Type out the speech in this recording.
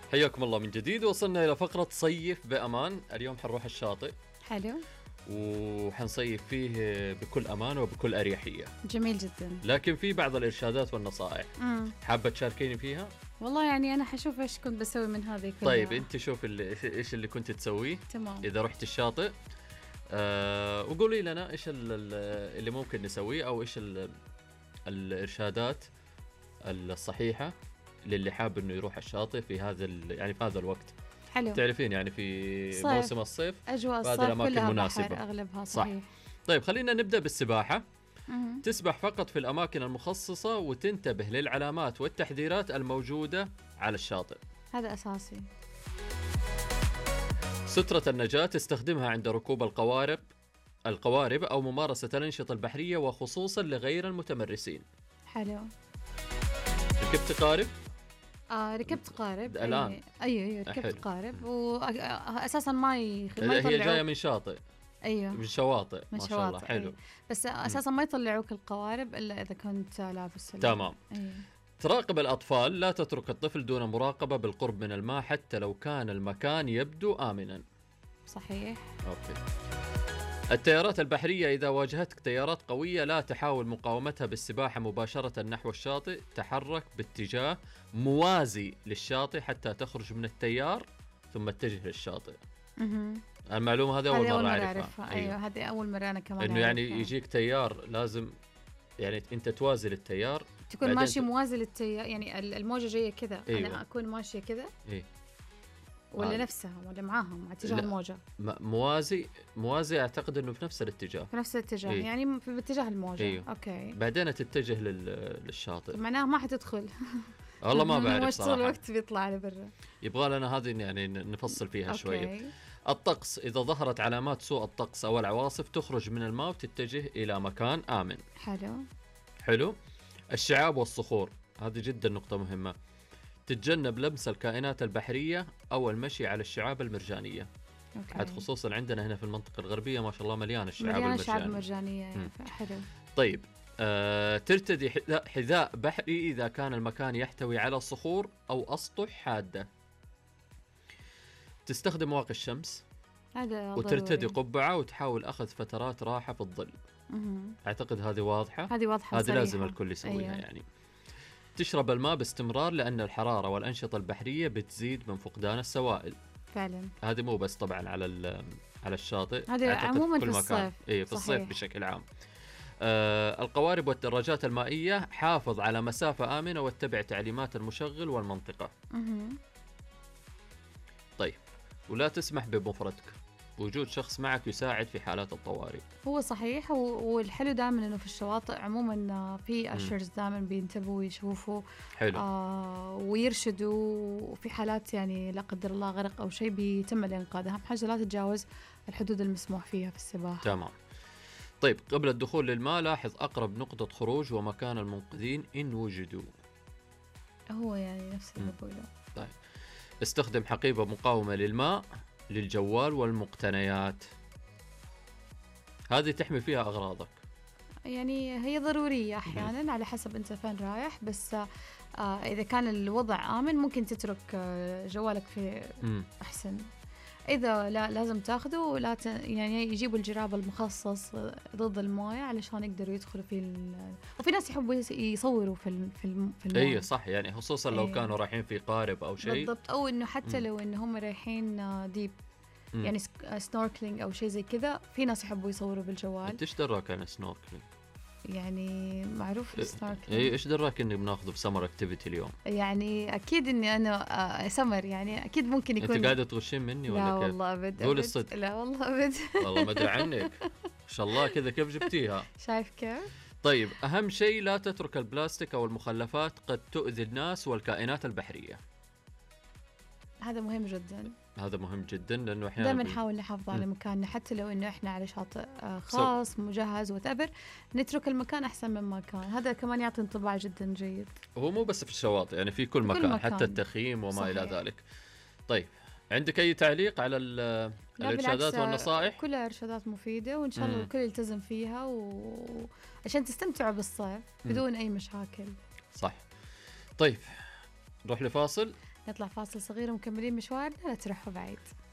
حياكم الله من جديد. وصلنا إلى فقرة صيف بأمان. اليوم حنروح الشاطئ حلو، وحنصيف فيه بكل أمان وبكل أريحية. جميل جدا. لكن في بعض الإرشادات والنصائح حابة تشاركيني فيها؟ والله يعني أنا حشوف إيش كنت بسوي من هذه كلها. طيب أنت شوف إيش اللي كنت تسويه تمام. إذا رحت الشاطئ، وقولي لنا إيش اللي ممكن نسويه، أو إيش الإرشادات الصحيحة للي حاب إنه يروح الشاطئ في هذا يعني في هذا الوقت. حلو. تعرفين يعني في صيف. موسم الصيف أجواء هذه الصيف الأماكن كلها مناسبة. بحر أغلبها صحيح. طيب خلينا نبدأ بالسباحة. تسبح فقط في الأماكن المخصصة وتنتبه للعلامات والتحذيرات الموجودة على الشاطئ. هذا أساسي. سترة النجاة تستخدمها عند ركوب القوارب أو ممارسة الأنشطة البحرية، وخصوصا لغير المتمرسين. حلو. ركبت قارب؟ ركبت قارب الآن؟ أيوة ركبت قارب، وأساسا ما هي يطلعوك. جاية من شاطئ. أيوة من شواطئ من ما شواطئ. شاء الله. حلو. أيوة. بس أساسا ما يطلعوك القوارب إلا إذا كنت لابس. تمام. أيوة. تراقب الأطفال، لا تترك الطفل دون مراقبة بالقرب من الماء حتى لو كان المكان يبدو آمنا. صحيح. أوكي. التيارات البحرية، إذا واجهتك تيارات قوية لا تحاول مقاومتها بالسباحة مباشرة نحو الشاطئ، تحرك باتجاه موازي للشاطئ حتى تخرج من التيار ثم اتجه للشاطئ. المعلومة هذه أول مرة أعرفها. أيوة هذه أول مرة أنا كمان إنه يعني يجيك تيار لازم يعني أنت توازي للتيار، تكون ماشي موازي للتيار، يعني الموجة جاية كذا. أيوة. أنا أكون ماشية كذا. إيه. ولا نفسها ولا معاهم مع اتجاه الموجة. موازي أعتقد إنه في نفس الاتجاه. في نفس الاتجاه. إيه؟ يعني في اتجاه الموجة. إيه؟ أوكي. بعدين تتجه للشاطئ. معناها ما حتدخل. والله ما بعرف صراحة. طول الوقت بيطلع لبرا. يبغى لنا هذه يعني نفصل فيها أوكي. شوية. الطقس، إذا ظهرت علامات سوء الطقس أو العواصف تخرج من الماء وتتجه إلى مكان آمن. حلو. الشعاب والصخور، هذه جدا نقطة مهمة. تتجنب لمس الكائنات البحرية أو المشي على الشعاب المرجانية. عاد خصوصا عندنا هنا في المنطقة الغربية ما شاء الله مليانة الشعاب المرجانية. حلو. طيب ترتدي حذاء بحري إذا كان المكان يحتوي على صخور أو أسطح حادة. تستخدم واقي الشمس. هذا وترتدي قبعة وتحاول أخذ فترات راحة في الظل. أعتقد هذه واضحة. هذه لازم الكل يسويها. أيوة. يعني تشرب الماء باستمرار لأن الحرارة والأنشطة البحرية بتزيد من فقدان السوائل. فعلا. هذه مو بس طبعا على الشاطئ، هذه عموما في الصيف. إيه في الصيف بشكل عام. القوارب والدراجات المائية، حافظ على مسافة آمنة واتبع تعليمات المشغل والمنطقة. طيب، ولا تسمح بمفردك، وجود شخص معك يساعد في حالات الطوارئ. هو صحيح. والحلو دائما انه في الشواطئ عموما في اشرز دائما بينتبهوا ويشوفوا. حلو. ويرشدوا في حالات يعني لا قدر الله غرق او شيء بيتم الانقاذ. اهم حاجه لا تتجاوز الحدود المسموح فيها في السباحه. تمام. طيب، قبل الدخول للماء لاحظ اقرب نقطه خروج ومكان المنقذين ان وجدوا. هو يعني نفس اللي بقوله. طيب، استخدم حقيبه مقاومه للماء للجوال والمقتنيات، هذه تحمي فيها أغراضك. يعني هي ضرورية أحيانا على حسب أنت فين رايح. بس إذا كان الوضع آمن ممكن تترك جوالك في أحسن. إذا لا لازم تاخده، لا يعني يجيبوا الجراب المخصص ضد الموية علشان يقدروا يدخلوا فيه. وفي ناس يحبوا يصوروا في الموية. أي صح، يعني خصوصا لو كانوا رايحين في قارب أو شيء. بالضبط. أو إنه حتى لو إن هم رايحين ديب، يعني سنوركلينج أو شيء زي كذا، في ناس يحبوا يصوروا بالجوال. إيش دراك عن سنوركلينج؟ يعني معروف السنوركلينج. إيش دراك إني بناخذه في سمر اكتيفيتي اليوم؟ يعني أكيد إني أنا سمر، يعني أكيد ممكن يكون. أنت قاعدة تغشين مني ولا كيف؟ لا كيف؟ والله أبد. قول الصدق. لا والله أبد. والله ما أدري عنك. إن شاء الله كذا كيف جبتيها؟ شايف كيف؟ طيب، أهم شيء لا تترك البلاستيك أو المخلفات، قد تؤذي الناس والكائنات البحرية. هذا مهم جدا. هذا مهم جدا لأنه أحيانا دائما نحاول نحافظ على مكاننا، حتى لو إنه إحنا على شاطئ خاص مجهز وتعبر، نترك المكان أحسن من مكان. هذا كمان يعطي انطباع جدا جيد. هو مو بس في الشواطئ، يعني في كل مكان. حتى التخييم وما إلى ذلك. طيب، عندك أي تعليق على الإرشادات والنصائح؟ كلها إرشادات مفيدة، وإن شاء الله الكل يلتزم فيها عشان تستمتعوا بالصيف بدون أي مشاكل. صح. طيب، نروح لفاصل. نطلع فاصل صغير ومكملين مشوارنا، لا تروحوا بعيد.